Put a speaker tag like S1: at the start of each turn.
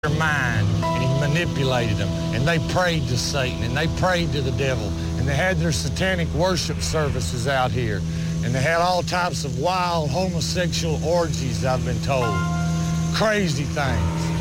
S1: their mind, and he manipulated them, and they prayed to Satan, and they prayed to the devil, and they had their satanic worship services out here, and they had all types of wild homosexual orgies, I've been told. Crazy things.